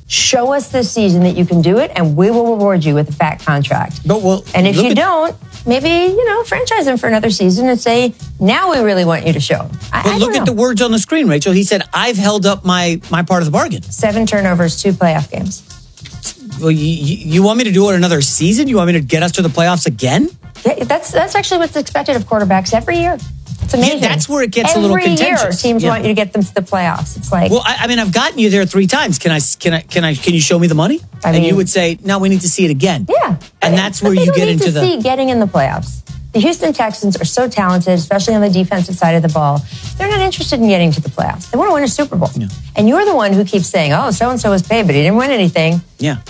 Show us this season that you can do it, and we will reward you with a fat contract. And if you don't, maybe, franchise him for another season and say, now we really want you to show. But look at the words on the screen, Rachel. He said, I've held up my part of the bargain. 7 turnovers, 2 playoff games. Well, you want me to do it another season? You want me to get us to the playoffs again? Yeah, that's actually what's expected of quarterbacks every year. It's amazing. Yeah, that's where it gets a little contentious. Every year, teams want you to get them to the playoffs. It's like, well, I've gotten you there 3 times. Can you show me the money? And you would say, no, we need to see it again. Yeah, and that's where you get into the. See getting in the playoffs. The Houston Texans are so talented, especially on the defensive side of the ball. They're not interested in getting to the playoffs. They want to win a Super Bowl. Yeah. And you're the one who keeps saying, "Oh, so and so was paid, but he didn't win anything." Yeah.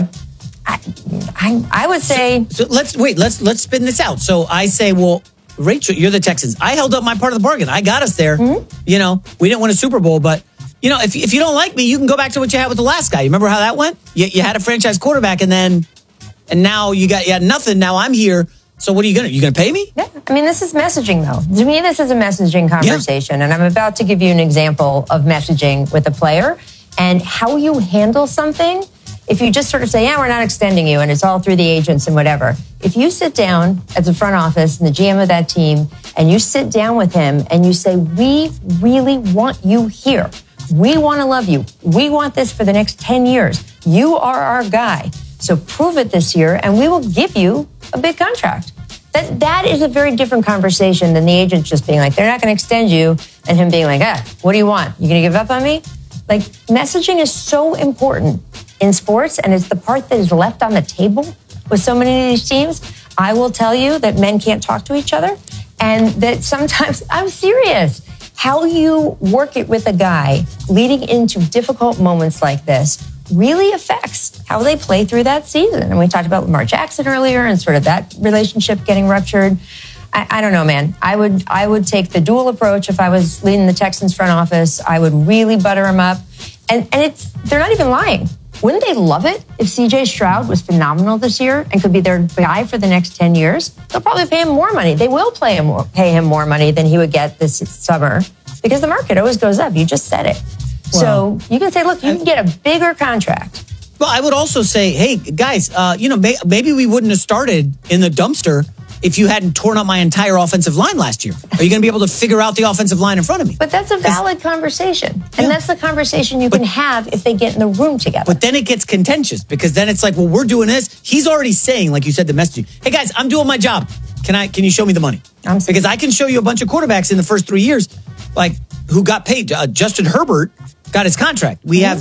I would say. So let's spin this out. So I say, well, Rachel, you're the Texans. I held up my part of the bargain. I got us there. Mm-hmm. We didn't win a Super Bowl, but if you don't like me, you can go back to what you had with the last guy. You remember how that went? You had a franchise quarterback, and now you had nothing. Now I'm here. So what are you gonna pay me? Yeah, this is messaging though. To me, this is a messaging conversation, and I'm about to give you an example of messaging with a player and how you handle something. If you just sort of say, yeah, we're not extending you, and it's all through the agents and whatever. If you sit down at the front office and the GM of that team, and you sit down with him and you say, we really want you here. We want to love you. We want this for the next 10 years. You are our guy. So prove it this year, and we will give you a big contract. That is a very different conversation than the agent just being like, they're not going to extend you, and him being like, what do you want? You going to give up on me? Like, messaging is so important in sports, and it's the part that is left on the table with so many of these teams. I will tell you that men can't talk to each other, and that sometimes, I'm serious, how you work it with a guy leading into difficult moments like this really affects how they play through that season. And we talked about Lamar Jackson earlier and sort of that relationship getting ruptured. I don't know, man. I would take the dual approach if I was leading the Texans front office. I would really butter them up. And they're not even lying. Wouldn't they love it if CJ Stroud was phenomenal this year and could be their guy for the next 10 years? They'll probably pay him more money. They will pay him more money than he would get this summer because the market always goes up. You just said it. Well, so you can say, look, you can get a bigger contract. Well, I would also say, hey, guys, maybe we wouldn't have started in the dumpster if you hadn't torn up my entire offensive line last year. Are you going to be able to figure out the offensive line in front of me? But that's a valid conversation. And that's the conversation you can have if they get in the room together. But then it gets contentious because then it's like, well, we're doing this. He's already saying, like you said, the messaging. Hey, guys, I'm doing my job. Can you show me the money? Because I can show you a bunch of quarterbacks in the first 3 years, like who got paid. Justin Herbert got his contract.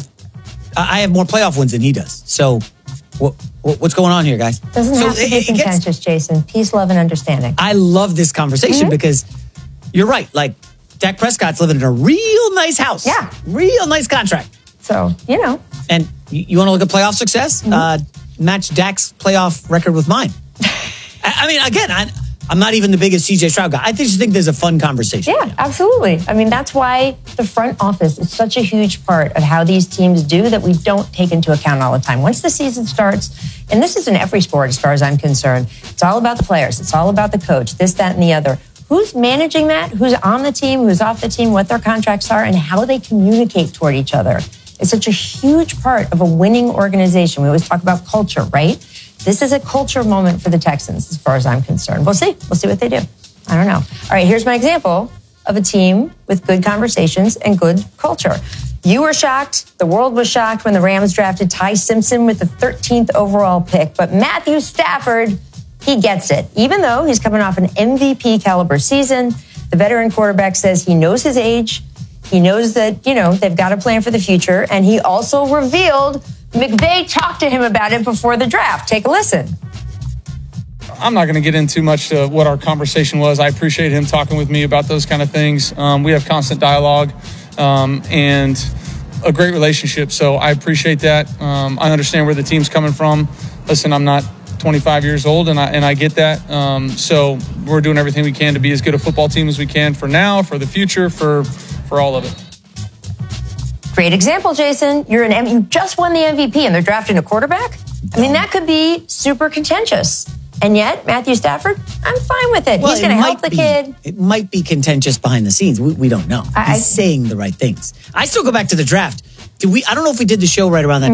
I have more playoff wins than he does. So what's going on here, guys? Doesn't have to be contentious, Jason. Peace, love, and understanding. I love this conversation because you're right. Like, Dak Prescott's living in a real nice house. Yeah. Real nice contract. So, And you want to look at playoff success? Match Dak's playoff record with mine. I mean, again, I'm not even the biggest CJ Stroud guy. I just think there's a fun conversation. Yeah, absolutely. I mean, that's why the front office is such a huge part of how these teams do that we don't take into account all the time. Once the season starts, and this is in every sport as far as I'm concerned, it's all about the players. It's all about the coach, this, that, and the other. Who's managing that? Who's on the team? Who's off the team? What their contracts are and how they communicate toward each other. It's such a huge part of a winning organization. We always talk about culture, right? This is a culture moment for the Texans, as far as I'm concerned. We'll see. We'll see what they do. I don't know. All right, here's my example of a team with good conversations and good culture. You were shocked. The world was shocked when the Rams drafted Ty Simpson with the 13th overall pick. But Matthew Stafford, he gets it. Even though he's coming off an MVP caliber season, the veteran quarterback says he knows his age. He knows that, they've got a plan for the future. And he also revealed McVay talked to him about it before the draft. Take a listen. I'm not going to get into much what our conversation was. I appreciate him talking with me about those kind of things. We have constant dialogue and a great relationship, so I appreciate that. I understand where the team's coming from. Listen, I'm not 25 years old, and I get that. So we're doing everything we can to be as good a football team as we can for now, for the future, for all of it. Great example, Jason. You just won the MVP and they're drafting a quarterback? I mean, that could be super contentious. And yet, Matthew Stafford, I'm fine with it. He's going to help the kid. It might be contentious behind the scenes. We don't know. He's saying the right things. I still go back to the draft. I don't know if we did the show right around that